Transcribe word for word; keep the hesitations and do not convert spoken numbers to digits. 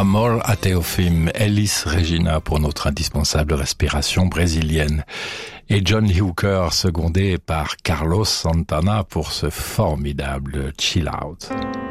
Amor a Teofim, Elis Regina pour notre indispensable respiration brésilienne. Et John Lee Hooker secondé par Carlos Santana pour ce formidable Chill Out.